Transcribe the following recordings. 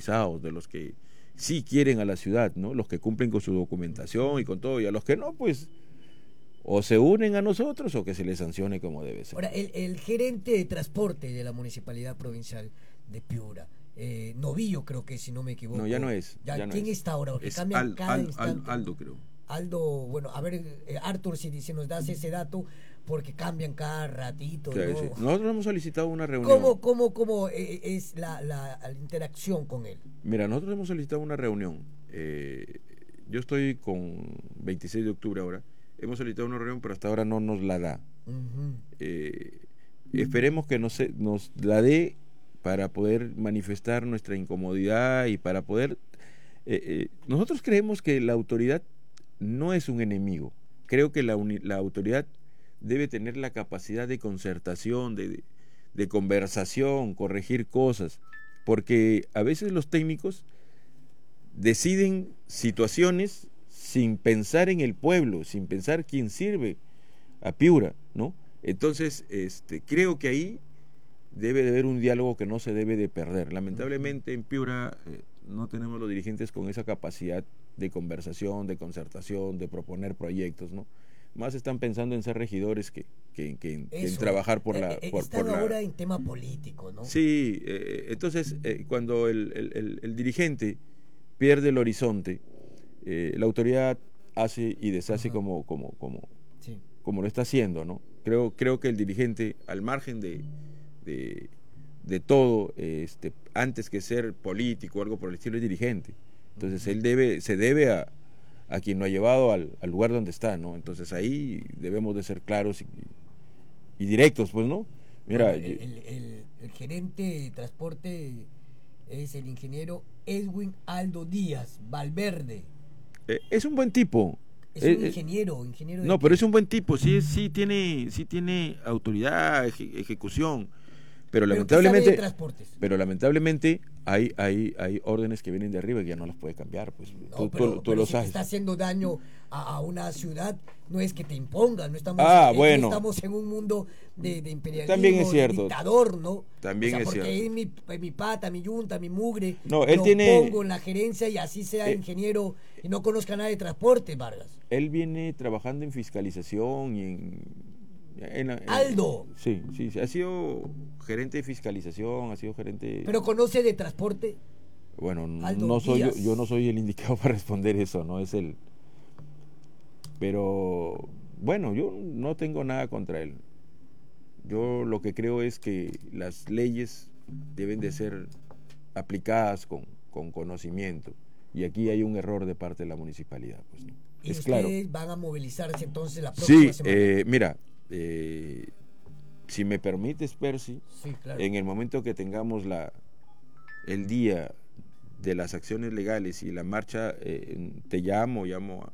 autorizados, de los que sí quieren a la ciudad, ¿no? Los que cumplen con su documentación y con todo, y a los que no, pues o se unen a nosotros o que se les sancione como debe ser. Ahora, el gerente de transporte de la Municipalidad Provincial de Piura, Novillo creo que, si no me equivoco. No, ya no es. Ya ¿quién es. está ahora? Porque Es cambian cada instante. Aldo, creo. Aldo, bueno, a ver, Arthur, si nos das ese dato, porque cambian cada ratito, Sí, ¿no? sí. Nosotros hemos solicitado una reunión. ¿Cómo es la interacción con él? Mira, nosotros hemos solicitado una reunión. Yo estoy con 26 de octubre ahora. Hemos solicitado una reunión, pero hasta ahora no nos la da. Esperemos que nos la dé para poder manifestar nuestra incomodidad y para poder... nosotros creemos que la autoridad no es un enemigo. Creo que la autoridad debe tener la capacidad de concertación, de conversación, corregir cosas, porque a veces los técnicos deciden situaciones sin pensar en el pueblo, sin pensar quién sirve a Piura, ¿no? Entonces, creo que ahí debe de haber un diálogo que no se debe de perder. Lamentablemente en Piura no tenemos los dirigentes con esa capacidad de conversación, de concertación, de proponer proyectos, ¿no? Más están pensando en ser regidores que en trabajar por la... Están ahora en tema político, ¿no? Sí, entonces cuando el dirigente pierde el horizonte, la autoridad hace y deshace como lo está haciendo, ¿no? Creo que el dirigente, al margen de todo, antes que ser político o algo por el estilo, es dirigente. Entonces él se debe a quien lo ha llevado al lugar donde está, ¿no? Entonces ahí debemos de ser claros y directos, pues, ¿no? Mira, el gerente de transporte es el ingeniero Edwin Aldo Díaz Valverde. Es un buen tipo. Es un ingeniero no, pero es un buen tipo, sí tiene autoridad, ejecución, pero lamentablemente hay órdenes que vienen de arriba y ya no las puede cambiar, pues. No, tú lo si sabes. está haciendo daño a una ciudad, no es que te impongan, no estamos, bueno. estamos en un mundo de imperialismo, también es cierto, de dictador, ¿no? También es cierto. Porque es mi pata, mi yunta, mi mugre, no, lo pongo en la gerencia y así sea ingeniero y no conozca nada de transporte, Vargas. Él viene trabajando en fiscalización y Aldo. Sí, ha sido gerente de fiscalización, ha sido gerente... ¿Pero conoce de transporte? Bueno, Aldo Díaz. yo no soy el indicado para responder eso, no es él. Pero, bueno, yo no tengo nada contra él. Yo lo que creo es que las leyes deben de ser aplicadas con conocimiento. Y aquí hay un error de parte de la municipalidad, pues, ¿no? ¿Y es ustedes claro. van a movilizarse entonces la próxima semana? Mira, si me permites, Percy, sí, claro. En el momento que tengamos el día de las acciones legales y la marcha, te llamo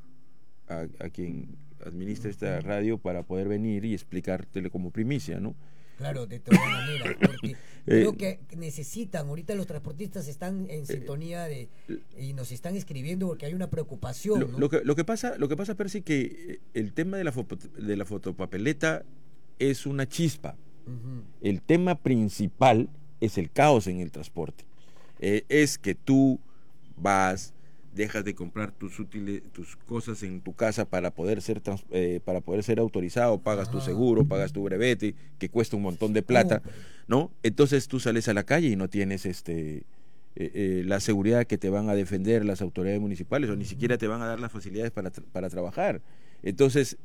a quien administra esta radio para poder venir y explicártelo como primicia, ¿no? Claro, de todas maneras, porque creo que necesitan, ahorita los transportistas están en sintonía y nos están escribiendo porque hay una preocupación, ¿no? Lo que pasa, Percy, que el tema de la fotopapeleta es una chispa. El tema principal es el caos en el transporte. Es que tú dejas de comprar tus cosas en tu casa para poder ser autorizado, pagas tu seguro, pagas tu brevete, que cuesta un montón de plata, ¿no? Entonces tú sales a la calle y no tienes la seguridad que te van a defender las autoridades municipales, o ni siquiera te van a dar las facilidades para trabajar. Entonces,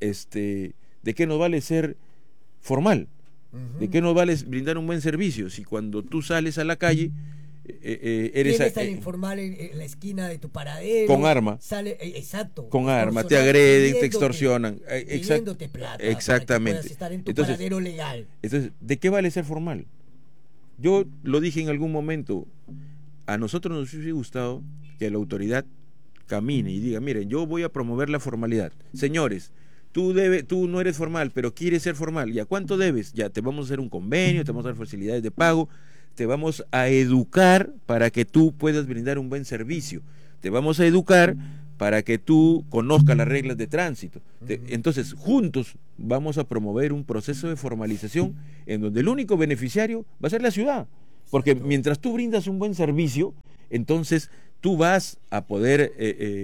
¿de qué nos vale ser formal? ¿De qué nos vale brindar un buen servicio si cuando tú sales a la calle eres tan informal en la esquina de tu paradero? Con arma. Exacto. Con arma, te agreden, te extorsionan. Pidiéndote plata. Exactamente. Para que puedas estar en tu paradero legal. Entonces, ¿de qué vale ser formal? Yo lo dije en algún momento, a nosotros nos hubiese gustado que la autoridad camine y diga, miren, yo voy a promover la formalidad. Señores, tú no eres formal, pero quieres ser formal. ¿Y a cuánto debes? Ya te vamos a hacer un convenio, te vamos a dar facilidades de pago, te vamos a educar para que tú puedas brindar un buen servicio, te vamos a educar para que tú conozcas las reglas de tránsito. Entonces, juntos vamos a promover un proceso de formalización en donde el único beneficiario va a ser la ciudad, porque mientras tú brindas un buen servicio, entonces tú vas a poder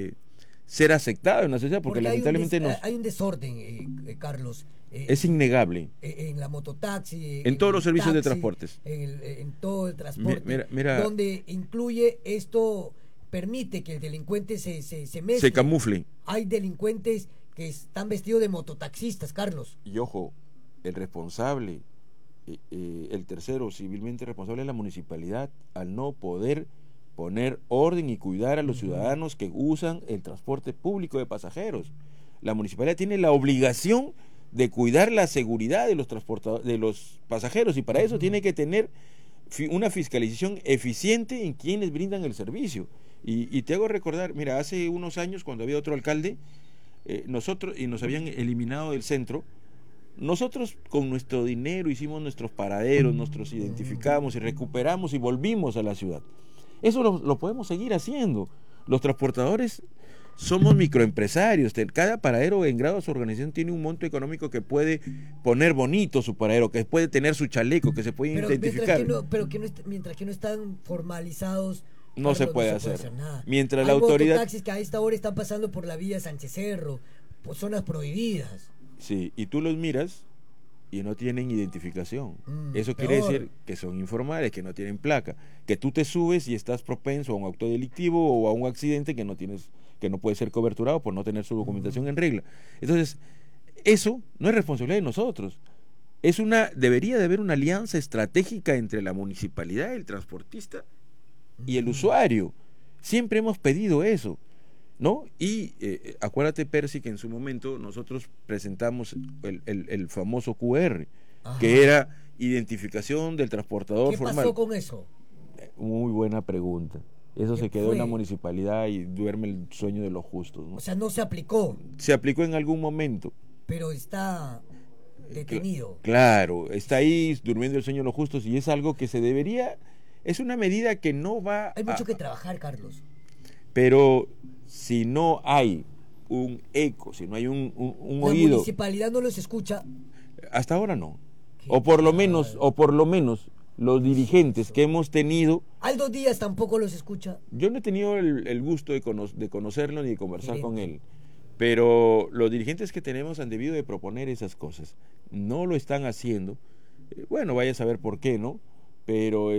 ser aceptado en la sociedad, porque lamentablemente hay un desorden, Carlos. Es innegable. En la mototaxi. En todos los servicios de transportes. En todo el transporte. Mira, donde incluye esto, permite que el delincuente se mezcle. Se camufle. Hay delincuentes que están vestidos de mototaxistas, Carlos. Y ojo, el responsable, el tercero civilmente responsable es la municipalidad, al no poder poner orden y cuidar a los ciudadanos que usan el transporte público de pasajeros. La municipalidad tiene la obligación de cuidar la seguridad de los de los pasajeros, y para eso tiene que tener una fiscalización eficiente en quienes brindan el servicio. Y te hago recordar, mira, hace unos años, cuando había otro alcalde, nosotros, y nos habían eliminado del centro, nosotros con nuestro dinero hicimos nuestros paraderos, nosotros identificamos y recuperamos y volvimos a la ciudad. Eso lo podemos seguir haciendo. Los transportadores somos microempresarios. Cada paradero en grado de su organización tiene un monto económico que puede poner bonito su paradero, que puede tener su chaleco, que se puede identificar. Mientras que no están formalizados, no se puede hacer nada. Mientras hay la autoridad... mototaxis que a esta hora están pasando por la vía Sánchez Cerro, por zonas prohibidas. Sí, y tú los miras y no tienen identificación. Eso peor. Quiere decir que son informales, que no tienen placa, que tú te subes y estás propenso a un acto delictivo o a un accidente que no puede ser coberturado por no tener su documentación en regla. Entonces, eso no es responsabilidad de nosotros. Debería de haber una alianza estratégica entre la municipalidad, el transportista y el usuario. Siempre hemos pedido eso, ¿no? Y acuérdate, Percy, que en su momento nosotros presentamos el famoso QR, que era identificación del transportador formal. ¿Qué pasó con eso? Muy buena pregunta. Eso se quedó en la municipalidad y duerme el sueño de los justos, ¿no? O sea, no se aplicó. Se aplicó en algún momento. Pero está detenido. Claro, está ahí durmiendo el sueño de los justos, y es algo que se debería... Es una medida que no va... Hay mucho que trabajar, Carlos. Pero si no hay un eco, si no hay un oído... La municipalidad no los escucha. Hasta ahora no. O por lo menos los dirigentes que hemos tenido... Aldo Díaz tampoco los escucha. Yo no he tenido el gusto de conocerlo ni de conversar con él, pero los dirigentes que tenemos han debido de proponer esas cosas. No lo están haciendo. Bueno, vaya a saber por qué, ¿no? Pero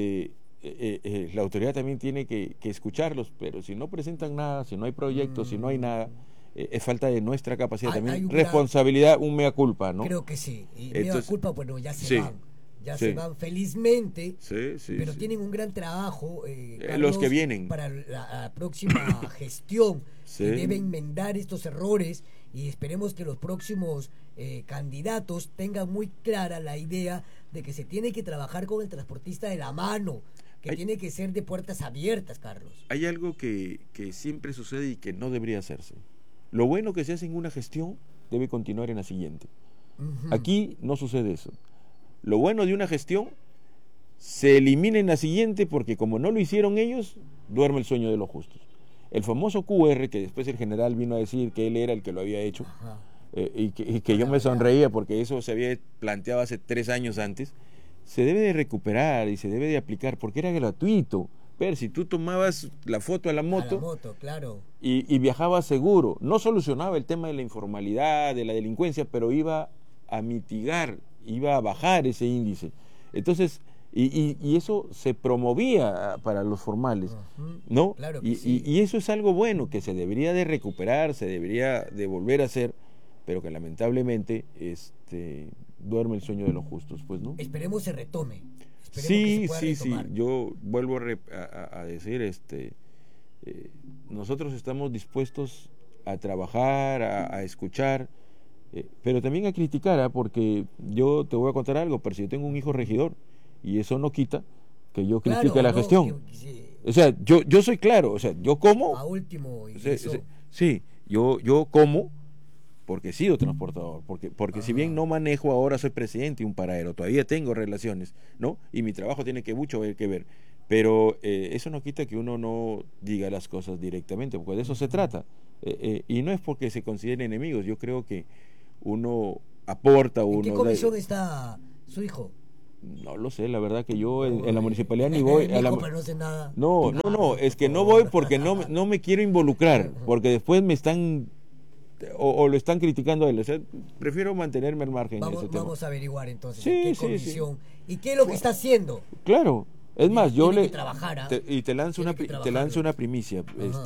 la autoridad también tiene que escucharlos, pero si no presentan nada, si no hay proyectos, si no hay nada, es falta de nuestra capacidad también, responsabilidad, un mea culpa, ¿no? Creo que sí, y mea culpa, bueno, ya se van. Se van felizmente, pero sí. Tienen un gran trabajo, Carlos, los que vienen para la próxima gestión, que debe enmendar estos errores, y esperemos que los próximos candidatos tengan muy clara la idea de que se tiene que trabajar con el transportista de la mano, que tiene que ser de puertas abiertas, Carlos. Hay algo que siempre sucede y que no debería hacerse. Lo bueno que se hace en una gestión debe continuar en la siguiente. Aquí no sucede eso. Lo bueno de una gestión se elimina en la siguiente, porque como no lo hicieron ellos, duerme el sueño de los justos. El famoso QR, que después el general vino a decir que él era el que lo había hecho, y que yo me sonreía porque eso se había planteado hace 3 años antes, se debe de recuperar y se debe de aplicar, porque era gratuito. Si tú tomabas la foto a la moto, claro, y viajabas seguro, no solucionaba el tema de la informalidad, de la delincuencia, pero iba a mitigar, iba a bajar ese índice. Entonces, y eso se promovía para los formales, ¿no? Claro que sí. Y eso es algo bueno que se debería de recuperar, se debería de volver a hacer, pero que lamentablemente duerme el sueño de los justos, pues, ¿no? Esperemos se retome. Sí. Yo vuelvo a decir, nosotros estamos dispuestos a trabajar, a escuchar, pero también a criticar, porque yo te voy a contar algo, pero si yo tengo un hijo regidor, y eso no quita que yo critique la gestión. O sea, yo soy claro, o sea, yo como... A último. Sí, yo como porque he sido transportador, porque si bien no manejo ahora, soy presidente de un paradero, todavía tengo relaciones, ¿no? Y mi trabajo tiene mucho que ver, pero eso no quita que uno no diga las cosas directamente, porque de eso se trata, y no es porque se consideren enemigos. Yo creo que uno aporta, ¿En qué comisión está su hijo? No lo sé, la verdad que yo en la municipalidad ni voy a la... Pero no sé nada. No, es que no voy porque no me quiero involucrar, porque después me están o lo están criticando a él. O sea, prefiero mantenerme al margen. Vamos a averiguar entonces sí, en qué sí, condición y qué es lo que está haciendo. Claro, es más, yo le te lanzo una primicia,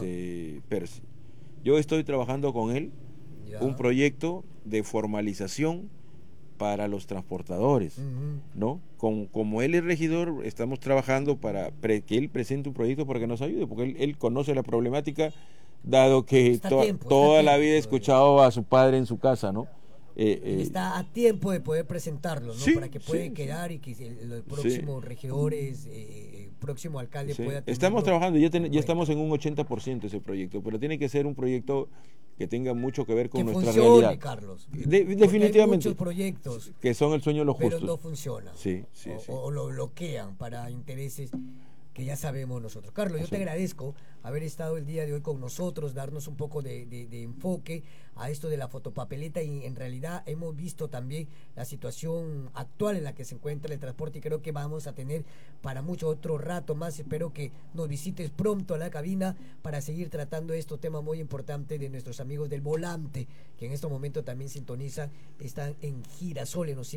Percy. Yo estoy trabajando con él un proyecto de formalización para los transportadores, ¿no? Como él es regidor, estamos trabajando para que él presente un proyecto para que nos ayude, porque él conoce la problemática, dado que toda la vida he escuchado a su padre en su casa, ¿no? Está a tiempo de poder presentarlo, ¿no? Sí, para que pueda quedar y que los próximos regidores, próximo alcalde pueda tenerlo. Estamos trabajando, ya estamos en un 80% ese proyecto, pero tiene que ser un proyecto que tenga mucho que ver con nuestra realidad. Carlos. Definitivamente. Hay muchos proyectos que son el sueño de los justos. Pero no funcionan. Sí. O lo bloquean para intereses que ya sabemos nosotros. Carlos, yo te agradezco haber estado el día de hoy con nosotros, darnos un poco de enfoque a esto de la fotopapeleta, y en realidad hemos visto también la situación actual en la que se encuentra el transporte, y creo que vamos a tener para mucho otro rato más. Espero que nos visites pronto a la cabina para seguir tratando estos temas muy importantes de nuestros amigos del Volante, que en este momento también sintonizan, están en Girasol en los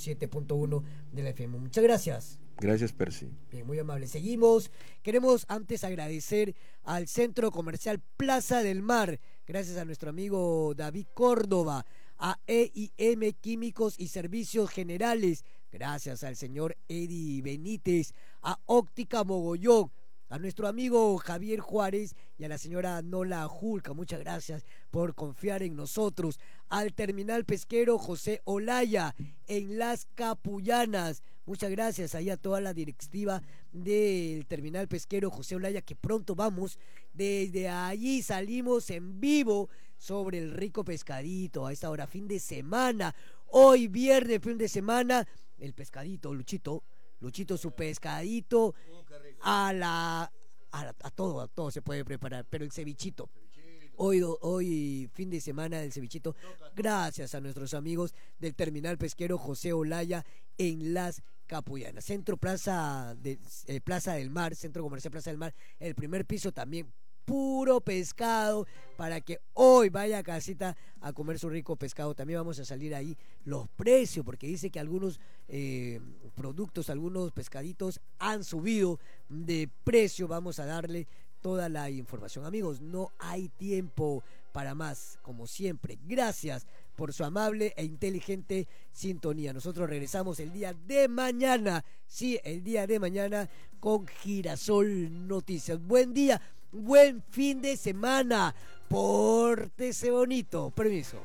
107.1 de la FM. Muchas gracias. Gracias, Percy. Bien, muy amable. Seguimos. Queremos antes agradecer al Centro Comercial Plaza del Mar, gracias a nuestro amigo David Córdoba, a E&M Químicos y Servicios Generales, gracias al señor Eddie Benítez, a Óptica Mogollón, a nuestro amigo Javier Juárez y a la señora Nola Julca, muchas gracias por confiar en nosotros, al Terminal Pesquero José Olaya en Las Capullanas, muchas gracias ahí a toda la directiva del Terminal Pesquero José Olaya, que pronto vamos, desde allí salimos en vivo sobre el rico pescadito a esta hora, fin de semana, hoy viernes, fin de semana, el pescadito, Luchito su pescadito, a todo se puede preparar, pero el cevichito. Hoy fin de semana del cevichito, gracias a nuestros amigos del Terminal Pesquero José Olaya en Las Capullanas. Plaza del Mar, Centro Comercial Plaza del Mar, el primer piso también puro pescado, para que hoy vaya a casita a comer su rico pescado. También vamos a salir ahí los precios, porque dice que algunos productos, algunos pescaditos han subido de precio. Vamos a darle toda la información. Amigos, no hay tiempo para más, como siempre. Gracias por su amable e inteligente sintonía. Nosotros regresamos el día de mañana, sí, el día de mañana con Girasol Noticias. Buen día, buen fin de semana, pórtese bonito. Permiso.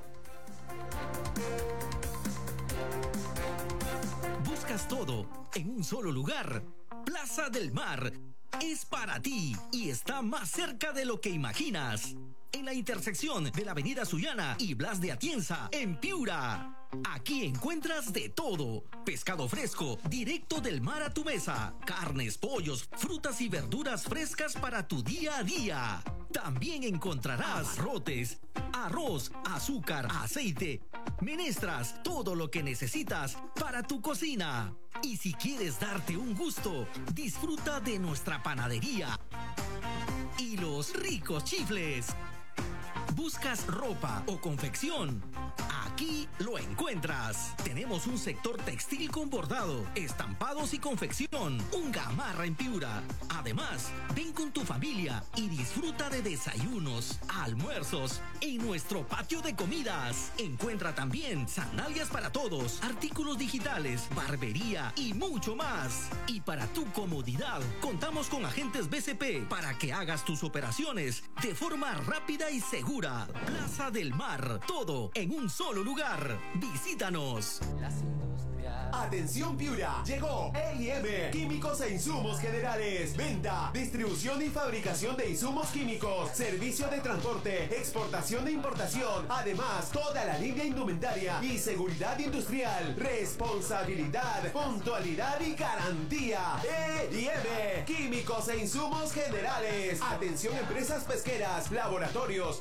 Buscas todo en un solo lugar. Plaza del Mar es para ti y está más cerca de lo que imaginas. En la intersección de la Avenida Sullana y Blas de Atienza, en Piura. Aquí encuentras de todo: pescado fresco, directo del mar a tu mesa, carnes, pollos, frutas y verduras frescas para tu día a día. También encontrarás abarrotes, arroz, azúcar, aceite, menestras, todo lo que necesitas para tu cocina. Y si quieres darte un gusto, disfruta de nuestra panadería y los ricos chifles. ¿Buscas ropa o confección? Aquí lo encuentras. Tenemos un sector textil con bordado, estampados y confección, un Gamarra en Piura. Además, ven con tu familia y disfruta de desayunos, almuerzos en nuestro patio de comidas. Encuentra también sandalias para todos, artículos digitales, barbería y mucho más. Y para tu comodidad, contamos con agentes BCP para que hagas tus operaciones de forma rápida y segura. Plaza del Mar, todo en un solo lugar. Visítanos. Atención Piura, llegó E&M Químicos e Insumos Generales. Venta, distribución y fabricación de insumos químicos, servicio de transporte, exportación e importación. Además, toda la línea indumentaria y seguridad industrial. Responsabilidad, puntualidad y garantía. E&M Químicos e Insumos Generales. Atención empresas pesqueras, laboratorios,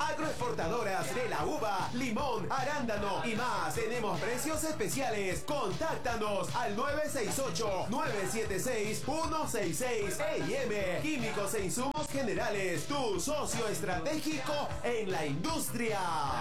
agroexportadoras de la uva, limón, arándano y más. Tenemos precios especiales. Contáctanos Llámanos al 968-976-166. EIM, Químicos e Insumos Generales, tu socio estratégico en la industria.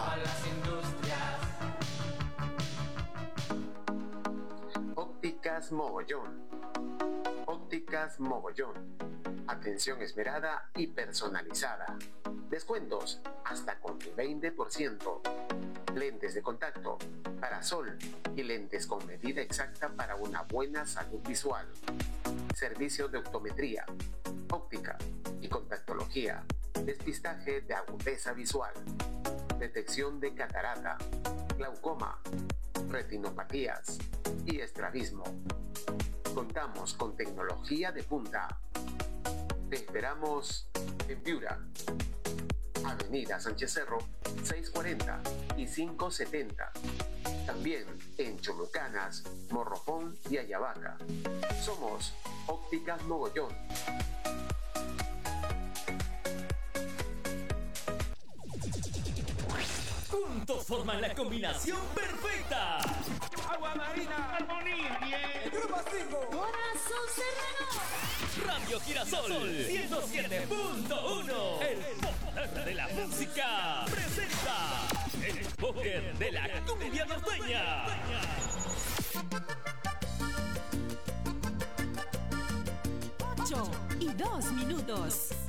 Ópticas Mogollón. Ópticas Mogollón. Atención esmerada y personalizada. Descuentos hasta con 20%. Lentes de contacto, parasol y lentes con medida exacta para una buena salud visual. Servicio de optometría, óptica y contactología. Despistaje de agudeza visual. Detección de catarata, glaucoma, retinopatías y estrabismo. Contamos con tecnología de punta. Te esperamos en Piura, Avenida Sánchez Cerro, 640 y 570. También en Cholucanas, Morropón y Ayabaca. Somos Ópticas Mogollón. Juntos forman la combinación perfecta. Agua Marina, Armonía, el Grupo 5, Corazón Serrano, Radio Girasol 107.1. El poder de la música presenta el poder de la cumbia norteña. 8:02.